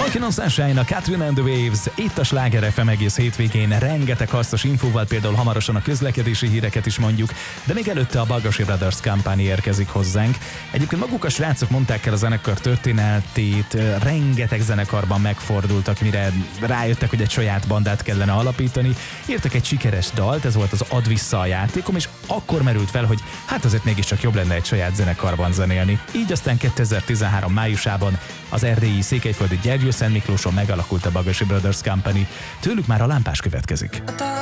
Walking on Sunshine, a Catherine and the Waves, itt a Sláger FM egész hétvégén, rengeteg hasznos infóval, például hamarosan a közlekedési híreket is mondjuk, de még előtte a Bagasi Brothers Company érkezik hozzánk. Egyébként maguk a srácok mondták el a zenekar történetét, rengeteg zenekarban megfordultak, mire rájöttek, hogy egy saját bandát kellene alapítani, írtak egy sikeres dalt, ez volt az Add vissza a játékom, és akkor merült fel, hogy hát azért mégiscsak jobb lenne egy saját zenekarban zenélni. Így aztán 2013 májusában az erdélyi Székelyföldi Gyergyőszentmiklóson megalakult a Bagasi Brothers Company, tőlük már a lámpás következik.